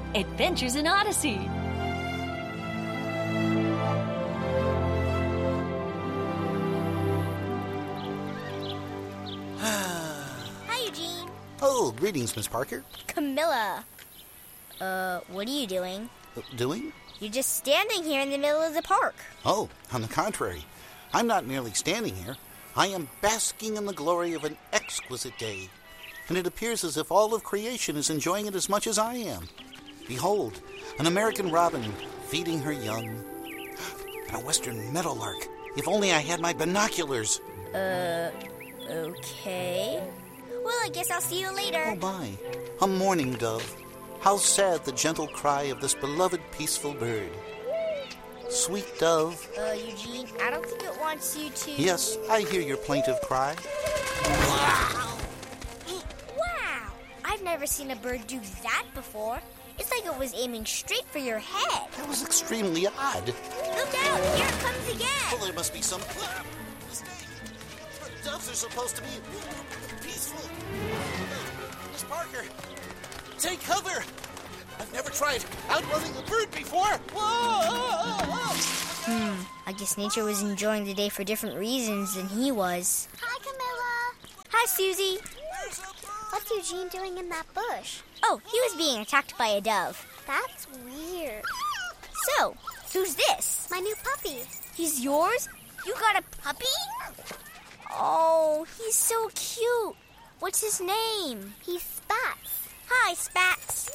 Adventures in Odyssey. Hi, Eugene. Oh, greetings, Miss Parker. Camilla. What are you doing? Doing? You're just standing here in the middle of the park. Oh, on the contrary. I'm not merely standing here. I am basking in the glory of an exquisite day. And it appears as if all of creation is enjoying it as much as I am. Behold, an American robin feeding her young. And a western meadowlark. If only I had my binoculars. Okay. Well, I guess I'll see you later. Oh, my. A mourning dove. How sad the gentle cry of this beloved peaceful bird. Sweet dove. Eugene, I don't think it wants you to... Yes, I hear your plaintive cry. Wow! I've never seen a bird do that before. It's like it was aiming straight for your head. That was extremely odd. Look out! Here it comes again! Well, there must be some mistake. Doves are supposed to be peaceful. Miss Parker, take cover. I've never tried outrunning a bird before. Whoa! I guess nature was enjoying the day for different reasons than he was. Hi, Camilla. Hi, Susie. What's Eugene doing in that bush? Oh, he was being attacked by a dove. That's weird. So, who's this? My new puppy. He's yours? You got a puppy? Oh, he's so cute. What's his name? He's Spats. Hi, Spats.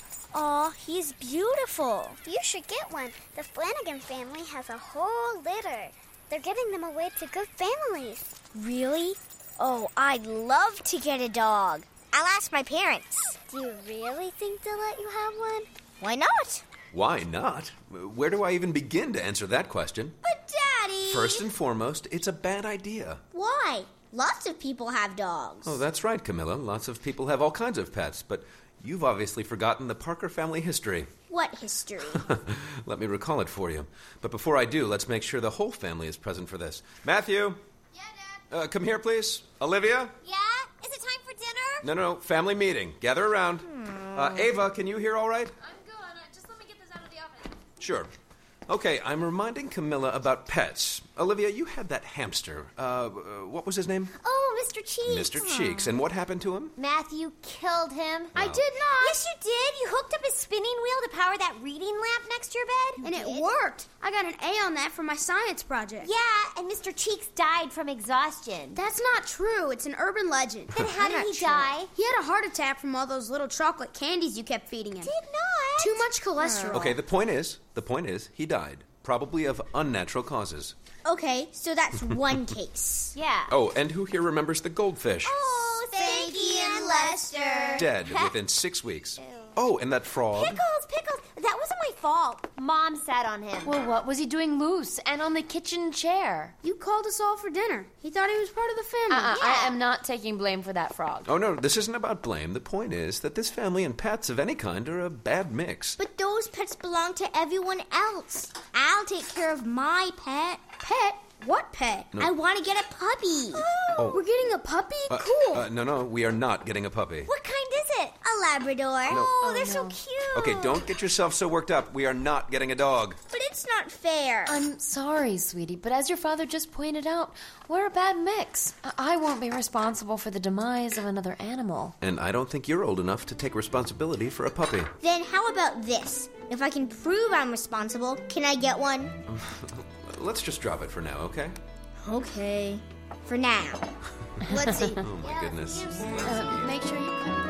Aw, he's beautiful. You should get one. The Flanagan family has a whole litter. They're giving them away to good families. Really? Oh, I'd love to get a dog. I'll ask my parents. Do you really think they'll let you have one? Why not? Why not? Where do I even begin to answer that question? But, Daddy... First and foremost, it's a bad idea. Why? Lots of people have dogs. Oh, that's right, Camilla. Lots of people have all kinds of pets, but you've obviously forgotten the Parker family history. What history? Let me recall it for you. But before I do, let's make sure the whole family is present for this. Matthew? Yeah, Dad? Come here, please. Olivia? Yeah? Is it time for dinner? No, family meeting. Gather around. Ava, can you hear all right? I'm good. Just let me get this out of the oven. Sure. Okay, I'm reminding Camilla about pets. Olivia, you had that hamster. What was his name? Oh, Mr. Cheeks. Mr. Cheeks. And what happened to him? Matthew killed him. I did not. Yes, you did. You hooked up his spinning wheel to power that reading lamp next to your bed. And it worked. I got an A on that for my science project. Yeah, and Mr. Cheeks died from exhaustion. That's not true. It's an urban legend. Then how did he die? He had a heart attack from all those little chocolate candies you kept feeding him. Did not. Too much cholesterol. Okay, the point is, he died. Probably of unnatural causes. Okay, so that's one case. Yeah. Oh, and who here remembers the goldfish? Oh, thank you, and Lester. Dead within 6 weeks. Oh, and that frog. Pickles. That wasn't my fault. Mom sat on him. Well, what was he doing loose and on the kitchen chair? You called us all for dinner. He thought he was part of the family. I am not taking blame for that frog. Oh, no, this isn't about blame. The point is that this family and pets of any kind are a bad mix. But those pets belong to everyone else. I'll take care of my pet. Pet? What pet? No. I want to get a puppy. Oh. We're getting a puppy? Cool. No, we are not getting a puppy. What kind is it? A Labrador. No. Oh, they're so cute. Okay, don't get yourself so worked up. We are not getting a dog. But it's not fair. I'm sorry, sweetie, but as your father just pointed out, we're a bad mix. I won't be responsible for the demise of another animal. And I don't think you're old enough to take responsibility for a puppy. Then how about this? If I can prove I'm responsible, can I get one? Let's just drop it for now, okay? Okay. For now. Let's see. Oh, my goodness. Make sure you cut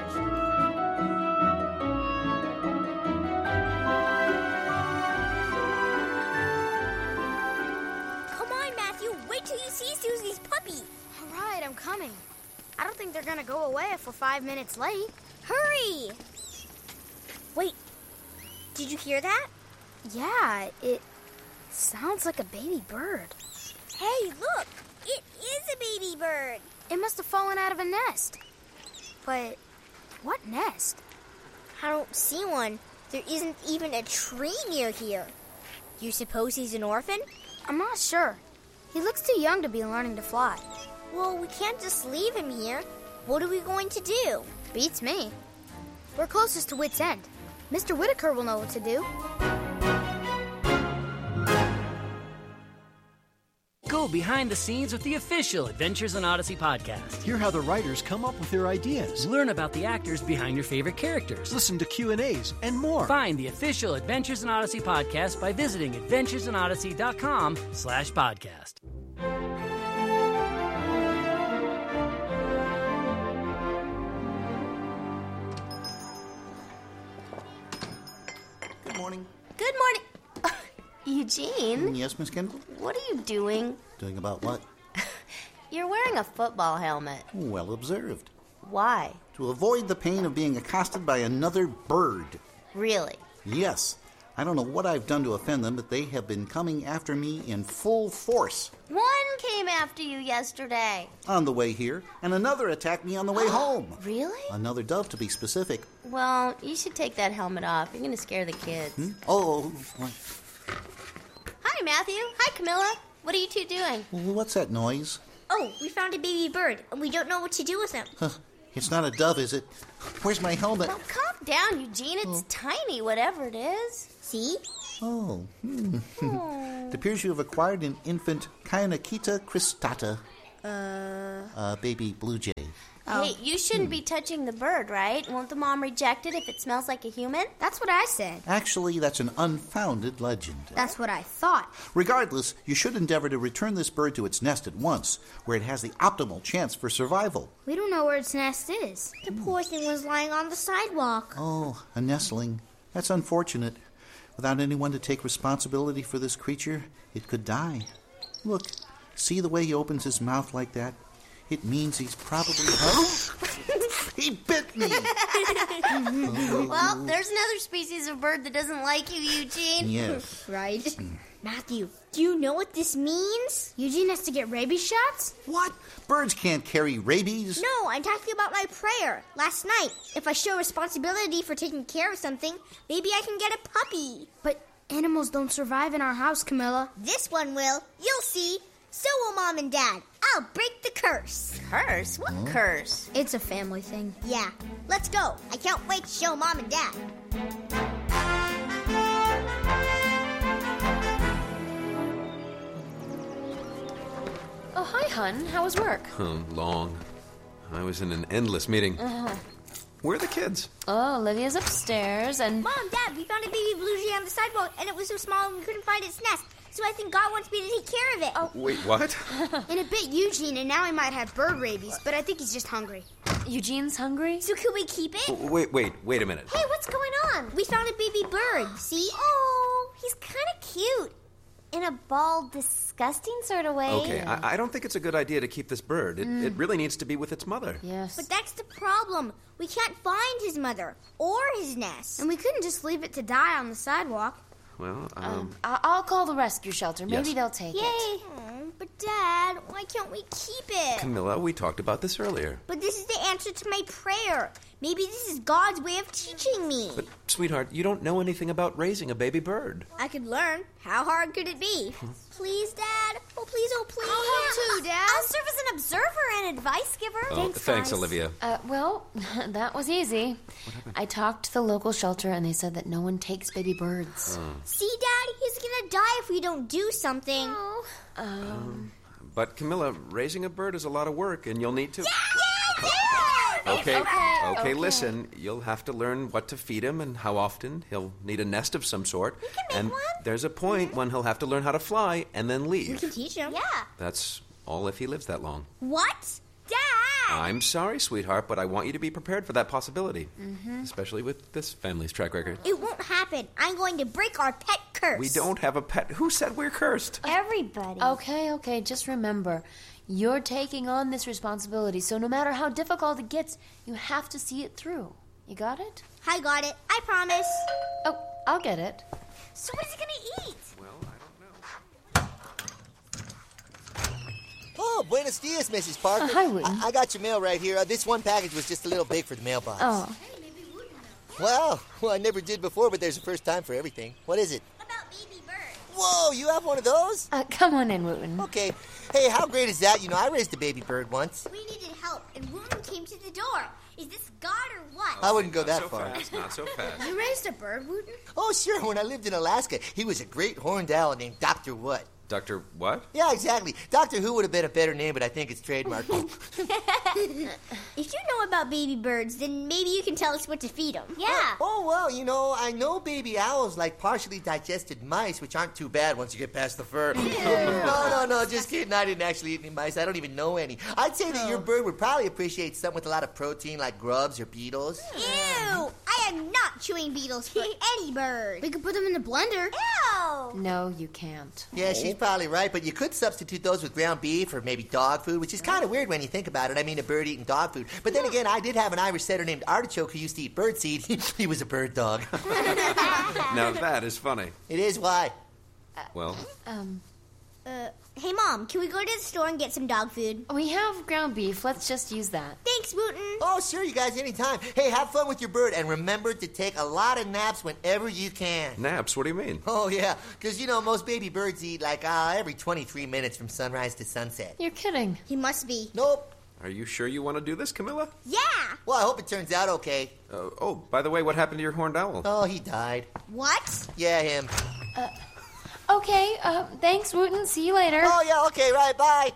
Come on, Matthew. Wait till you see Susie's puppy. All right, I'm coming. I don't think they're going to go away if we're 5 minutes late. Hurry! Wait. Did you hear that? Yeah, it sounds like a baby bird. Hey, look. It is a baby bird. It must have fallen out of a nest. But what nest? I don't see one. There isn't even a tree near here. You suppose he's an orphan? I'm not sure. He looks too young to be learning to fly. Well, we can't just leave him here. What are we going to do? Beats me. We're closest to Wit's End. Mr. Whitaker will know what to do. Go behind the scenes with the official Adventures in Odyssey podcast. Hear how the writers come up with their ideas. Learn about the actors behind your favorite characters. Listen to Q&As and more. Find the official Adventures in Odyssey podcast by visiting adventuresinodyssey.com/podcast. Good morning. Good morning. Eugene, Yes, Miss Kendall? what are you doing? Doing about what? You're wearing a football helmet. Well observed. Why? To avoid the pain of being accosted by another bird. Really? Yes. I don't know what I've done to offend them, but they have been coming after me in full force. One came after you yesterday. On the way here, and another attacked me on the way home. Really? Another dove, to be specific. Well, you should take that helmet off. You're going to scare the kids. Oh, Hi, Matthew. Hi, Camilla. What are you two doing? what's that noise? Oh, we found a baby bird, and we don't know what to do with him. It's not a dove, is it? Where's my helmet? Well, calm down, Eugene. It's tiny, whatever it is. See? Oh. It appears you have acquired an infant Kyanakita cristata. A baby blue jay. Hey, you shouldn't be touching the bird, right? Won't the mom reject it if it smells like a human? That's what I said. Actually, that's an unfounded legend. That's what I thought. Regardless, you should endeavor to return this bird to its nest at once, where it has the optimal chance for survival. We don't know where its nest is. The poor thing was lying on the sidewalk. Oh, a nestling. That's unfortunate. Without anyone to take responsibility for this creature, it could die. Look, see the way he opens his mouth like that? It means he's probably... He bit me! Well, there's another species of bird that doesn't like you, Eugene. Yes. Right? Matthew, do you know what this means? Eugene has to get rabies shots? What? Birds can't carry rabies? No, I'm talking about my prayer last night. If I show responsibility for taking care of something, maybe I can get a puppy. But animals don't survive in our house, Camilla. This one will. You'll see. So will Mom and Dad. I'll break the curse. Curse? What curse? It's a family thing. Yeah. Let's go. I can't wait to show Mom and Dad. Oh, hi, hun. How was work? Long. I was in an endless meeting. Where are the kids? Oh, Olivia's upstairs, and... Mom, Dad, we found a baby blue jay on the sidewalk, and it was so small we couldn't find its nest. So I think God wants me to take care of it. Oh. Wait, what? And it bit Eugene, and now he might have bird rabies, but I think he's just hungry. Eugene's hungry? So could we keep it? Wait a minute. Hey, what's going on? We found a baby bird, see? Oh, he's kind of cute. In a bald, disgusting sort of way. Okay, I don't think it's a good idea to keep this bird. It really needs to be with its mother. Yes. But that's the problem. We can't find his mother or his nest. And we couldn't just leave it to die on the sidewalk. Well, I'll call the rescue shelter. Maybe Yes. they'll take it. Yay! But Dad, why can't we keep it? Camilla, we talked about this earlier. But this is the answer to my prayer. Maybe this is God's way of teaching me. But, sweetheart, you don't know anything about raising a baby bird. I could learn. How hard could it be? Please, Dad. Oh, please, oh, please. I'll help too, Dad. I'll serve as an observer and advice giver. Oh, thanks, Olivia. Well, that was easy. I talked to the local shelter, and they said that no one takes baby birds. See, Dad? He's gonna die if we don't do something. But, Camilla, raising a bird is a lot of work, and you'll need to... Okay. Okay, listen. You'll have to learn what to feed him and how often. He'll need a nest of some sort. And there's a point when he'll have to learn how to fly and then leave. We can teach him. Yeah. That's all if he lives that long. What? Dad! I'm sorry, sweetheart, but I want you to be prepared for that possibility. Especially with this family's track record. It won't happen. I'm going to break our pet curse. We don't have a pet. Who said we're cursed? Everybody. Okay. Just remember, you're taking on this responsibility, so no matter how difficult it gets, you have to see it through. You got it? I got it. I promise. Oh, I'll get it. So what is he going to eat? Well, I don't know. Oh, buenos dias, Mrs. Parker. Hi, Wooten. I got your mail right here. This one package was just a little big for the mailbox. Oh, Well, I never did before, but there's a first time for everything. What is it? About baby birds. Whoa, you have one of those? come on in, Wooten. Okay. Hey, how great is that? You know, I raised a baby bird once. We needed help, and Wooten came to the door. Is this God or what? I wouldn't go Not that so far. fast, not so fast. You raised a bird, Wooten? Oh, sure. When I lived in Alaska, he was a great horned owl named Dr. What? Dr. What? Yeah, exactly. Doctor Who would have been a better name, but I think it's trademarked. If you know about baby birds, then maybe you can tell us what to feed them. Yeah. Oh, well, I know baby owls like partially digested mice, which aren't too bad once you get past the fur. No, just kidding. I didn't actually eat any mice. I don't even know any. I'd say that your bird would probably appreciate something with a lot of protein, like grubs or beetles. Ew! I am not chewing beetles for any bird. We could put them in the blender. Ew! No, you can't. Yeah, she's probably right, but you could substitute those with ground beef or maybe dog food, which is kind of weird when you think about it. I mean, a bird eating dog food. But then again, I did have an Irish setter named Artichoke who used to eat bird seed. He was a bird dog. Now that is funny. It is. Why? Well, Hey, Mom, can we go to the store and get some dog food? We have ground beef. Let's just use that. Thanks, Wooten. Oh, sure, you guys, anytime. Hey, have fun with your bird, and remember to take a lot of naps whenever you can. naps, what do you mean? Oh, yeah, because, most baby birds eat, every 23 minutes from sunrise to sunset. You're kidding. He must be. Nope. Are you sure you want to do this, Camilla? Yeah! Well, I hope it turns out okay. Oh, by the way, what happened to your horned owl? Oh, he died. What? Yeah, him. Okay, thanks, Wooten. See you later. Oh, yeah, okay, right, bye.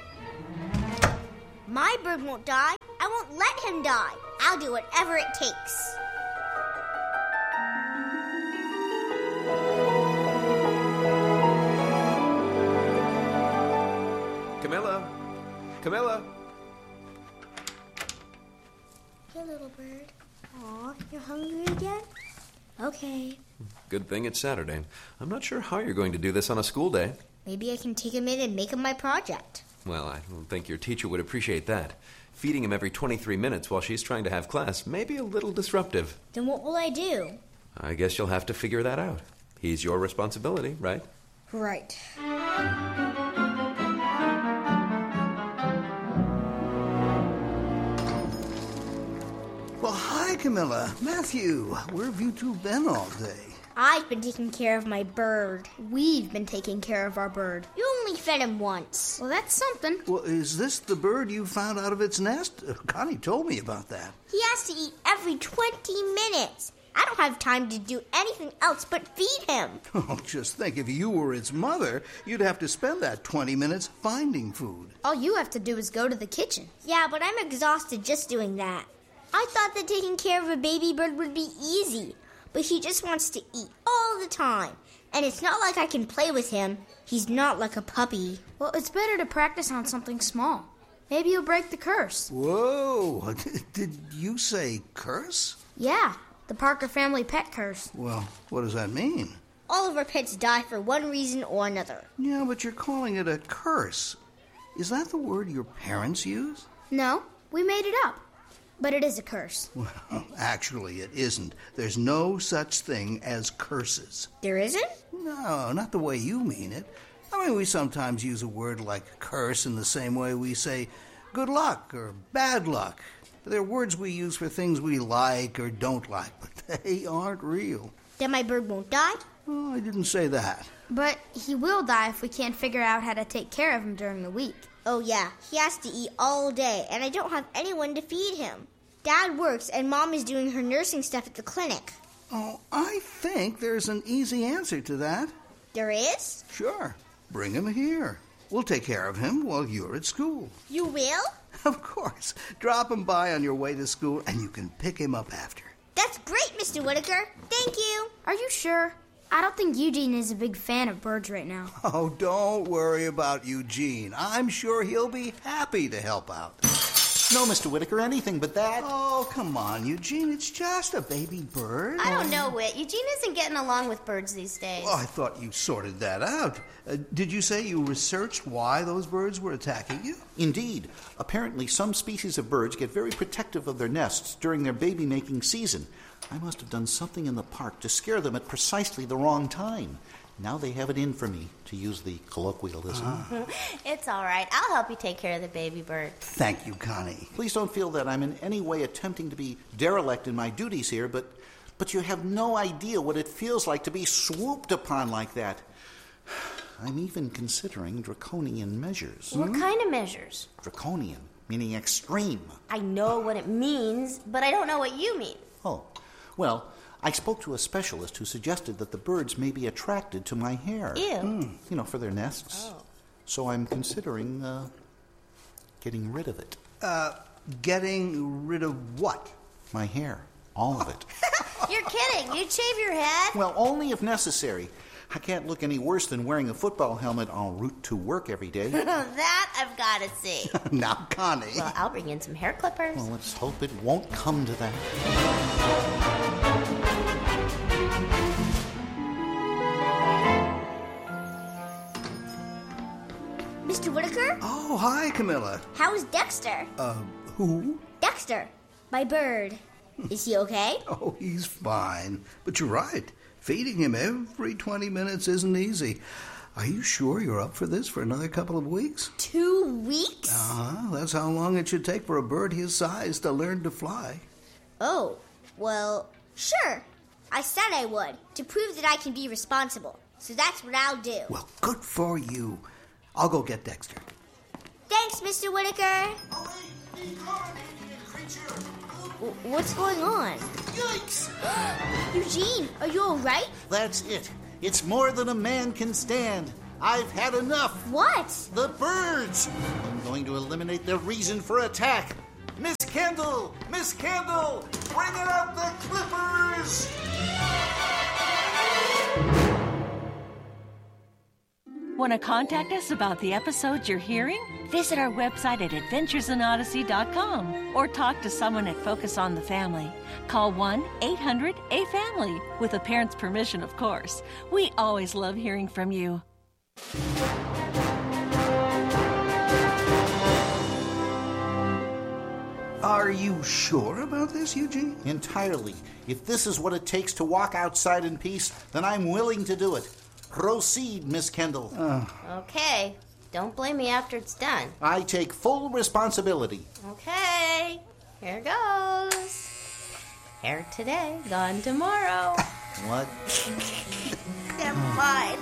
My bird won't die. I won't let him die. I'll do whatever it takes. Camilla! Hey, little bird. Aw, you're hungry again? Okay. Good thing it's Saturday. I'm not sure how you're going to do this on a school day. Maybe I can take him in and make him my project. Well, I don't think your teacher would appreciate that. Feeding him every 23 minutes while she's trying to have class may be a little disruptive. Then what will I do? I guess you'll have to figure that out. He's your responsibility, right? Right. Well, hi, Camilla. Matthew, where have you two been all day? I've been taking care of my bird. We've been taking care of our bird. You only fed him once. Well, that's something. Well, is this the bird you found out of its nest? Connie told me about that. He has to eat every 20 minutes. I don't have time to do anything else but feed him. Oh, just think, if you were its mother, you'd have to spend that 20 minutes finding food. All you have to do is go to the kitchen. Yeah, but I'm exhausted just doing that. I thought that taking care of a baby bird would be easy, but he just wants to eat all the time. And it's not like I can play with him. He's not like a puppy. Well, it's better to practice on something small. Maybe you'll break the curse. Whoa, did you say curse? Yeah, the Parker family pet curse. Well, what does that mean? All of our pets die for one reason or another. Yeah, but you're calling it a curse. Is that the word your parents use? No, we made it up. But it is a curse. Well, actually, it isn't. There's no such thing as curses. There isn't? No, not the way you mean it. I mean, we sometimes use a word like curse in the same way we say good luck or bad luck. They're words we use for things we like or don't like, but they aren't real. Then my bird won't die? Oh, I didn't say that. But he will die if we can't figure out how to take care of him during the week. Oh, yeah. He has to eat all day, and I don't have anyone to feed him. Dad works, and Mom is doing her nursing stuff at the clinic. Oh, I think there's an easy answer to that. There is? Sure. Bring him here. We'll take care of him while you're at school. You will? Of course. Drop him by on your way to school, and you can pick him up after. That's great, Mr. Whitaker. Thank you. Are you sure? I don't think Eugene is a big fan of birds right now. Oh, don't worry about Eugene. I'm sure he'll be happy to help out. No, Mr. Whitaker, anything but that. Oh, come on, Eugene. It's just a baby bird. I don't know, Whit. Eugene isn't getting along with birds these days. Oh, I thought you sorted that out. Did you say you researched why those birds were attacking you? Indeed. Apparently, some species of birds get very protective of their nests during their baby-making season. I must have done something in the park to scare them at precisely the wrong time. Now they have it in for me, to use the colloquialism. It's all right. I'll help you take care of the baby bird. Thank you, Connie. Please don't feel that I'm in any way attempting to be derelict in my duties here, but you have no idea what it feels like to be swooped upon like that. I'm even considering draconian measures. What kind of measures? Draconian meaning extreme. I know what it means, but I don't know what you mean. Oh, well, I spoke to a specialist who suggested that the birds may be attracted to my hair. Ew. For their nests. Oh. So I'm considering getting rid of it. Getting rid of what? My hair. All of it. You're kidding. You'd shave your head? Well, only if necessary. I can't look any worse than wearing a football helmet en route to work every day. That I've got to see. Now, Connie. Well, I'll bring in some hair clippers. Well, let's hope it won't come to that. Mr. Whitaker? Oh, hi, Camilla. How's Dexter? Who? Dexter, my bird. Is he okay? Oh, he's fine. But you're right. Feeding him every 20 minutes isn't easy. Are you sure you're up for this for another couple of weeks? 2 weeks? That's how long it should take for a bird his size to learn to fly. Oh, well, sure. I said I would, to prove that I can be responsible. So that's what I'll do. Well, good for you. I'll go get Dexter. Thanks, Mr. Whitaker. What's going on? Yikes! Eugene, are you all right? That's it. It's more than a man can stand. I've had enough. What? The birds. I'm going to eliminate their reason for attack. Miss Kendall! Miss Kendall! Bring out the clippers! Want to contact us about the episodes you're hearing? Visit our website at adventuresinodyssey.com or talk to someone at Focus on the Family. Call 1-800-A-FAMILY, with a parent's permission, of course. We always love hearing from you. Are you sure about this, Eugene? Entirely. If this is what it takes to walk outside in peace, then I'm willing to do it. Proceed, Miss Kendall. Okay. Don't blame me after it's done. I take full responsibility. Okay. Here goes. Hair today, gone tomorrow. What? Never mind.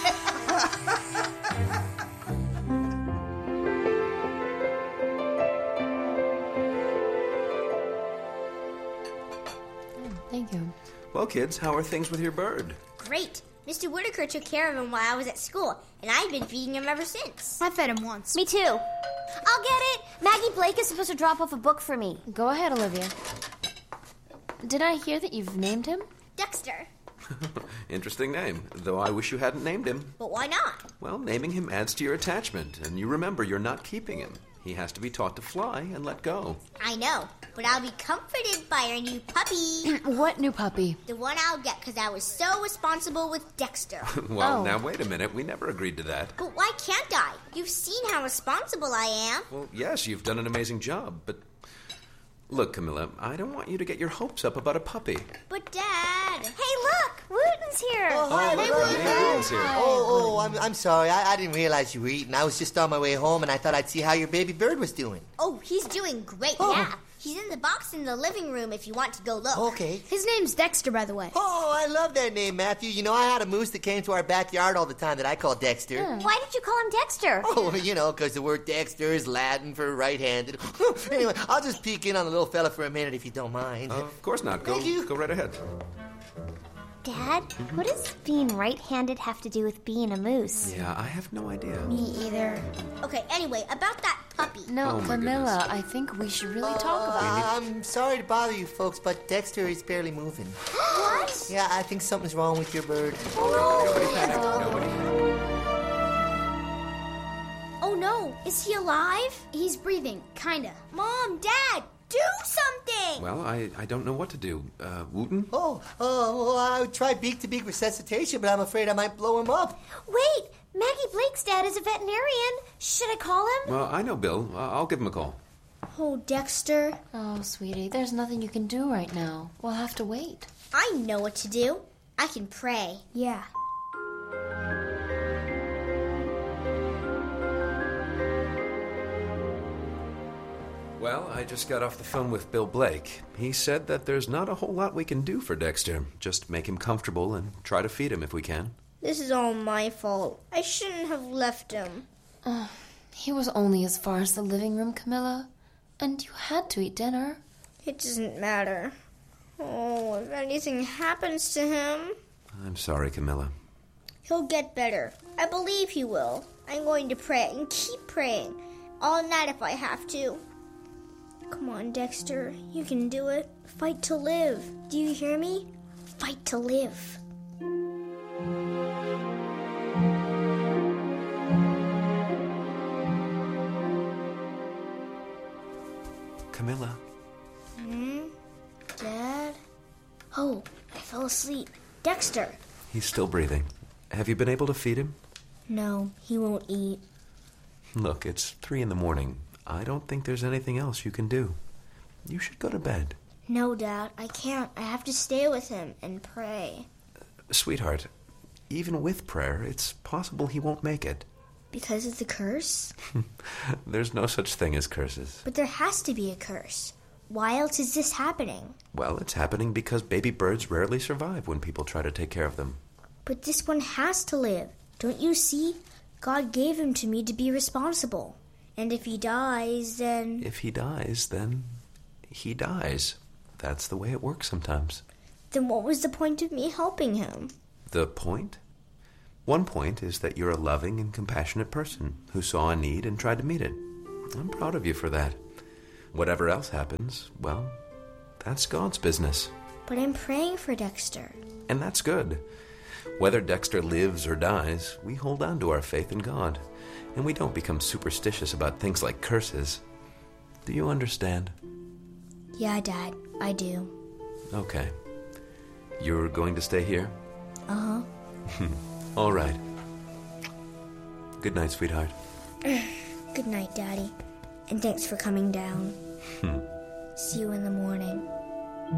Thank you. Well, kids, how are things with your bird? Great. Mr. Whitaker took care of him while I was at school, and I've been feeding him ever since. I fed him once. Me too. I'll get it. Maggie Blake is supposed to drop off a book for me. Go ahead, Olivia. Did I hear that you've named him? Dexter. Interesting name, though I wish you hadn't named him. But why not? Well, naming him adds to your attachment, and you remember you're not keeping him. He has to be taught to fly and let go. I know, but I'll be comforted by our new puppy. What new puppy? The one I'll get because I was so responsible with Dexter. Well, Now wait a minute. We never agreed to that. But why can't I? You've seen how responsible I am. Well, yes, you've done an amazing job, but... Look, Camilla, I don't want you to get your hopes up about a puppy. But, Dad... Hey, look! Wooten's here! Hi, Wooten's here. I'm sorry. I didn't realize you were eating. I was just on my way home, and I thought I'd see how your baby bird was doing. Oh, he's doing great, yeah. He's in the box in the living room if you want to go look. Okay. His name's Dexter, by the way. Oh, I love that name, Matthew. You know, I had a moose that came to our backyard all the time that I called Dexter. Why did you call him Dexter? Oh, because the word Dexter is Latin for right-handed. Anyway, I'll just peek in on the little fella for a minute if you don't mind. Of course not. Thank you. Go right ahead. Dad, what does being right-handed have to do with being a moose? Yeah, I have no idea. Me either. Okay, anyway, about that puppy. No, Oh, my Camilla, goodness. I think we should really talk about it. I'm sorry to bother you folks, but Dexter is barely moving. What? Yeah, I think something's wrong with your bird. Nobody panic. Nobody. Oh, no. Is he alive? He's breathing, kinda. Mom, Dad, do something! Well, I don't know what to do. Wooten? Well, I would try beak-to-beak resuscitation, but I'm afraid I might blow him up. Wait! Maggie Blake's dad is a veterinarian. Should I call him? Well, I know Bill. I'll give him a call. Oh, Dexter. Oh, sweetie, there's nothing you can do right now. We'll have to wait. I know what to do. I can pray. Yeah. Well, I just got off the phone with Bill Blake. He said that there's not a whole lot we can do for Dexter. Just make him comfortable and try to feed him if we can. This is all my fault. I shouldn't have left him. He was only as far as the living room, Camilla. And you had to eat dinner. It doesn't matter. Oh, if anything happens to him... I'm sorry, Camilla. He'll get better. I believe he will. I'm going to pray and keep praying. All night if I have to. Come on, Dexter. You can do it. Fight to live. Do you hear me? Fight to live. Camilla. Dad? Oh, I fell asleep. Dexter. He's still breathing. Have you been able to feed him? No, he won't eat. Look, it's 3 a.m. I don't think there's anything else you can do. You should go to bed. No, Dad, I can't. I have to stay with him and pray. Sweetheart, even with prayer, it's possible he won't make it. Because of the curse? There's no such thing as curses. But there has to be a curse. Why else is this happening? Well, it's happening because baby birds rarely survive when people try to take care of them. But this one has to live. Don't you see? God gave him to me to be responsible. And if he dies, then... If he dies, then he dies. That's the way it works sometimes. Then what was the point of me helping him? The point? One point is that you're a loving and compassionate person who saw a need and tried to meet it. I'm proud of you for that. Whatever else happens, well, that's God's business. But I'm praying for Dexter. And that's good. Whether Dexter lives or dies, we hold on to our faith in God. And we don't become superstitious about things like curses. Do you understand? Yeah, Dad, I do. Okay. You're going to stay here? Uh-huh. All right. Good night, sweetheart. Good night, Daddy. And thanks for coming down. See you in the morning.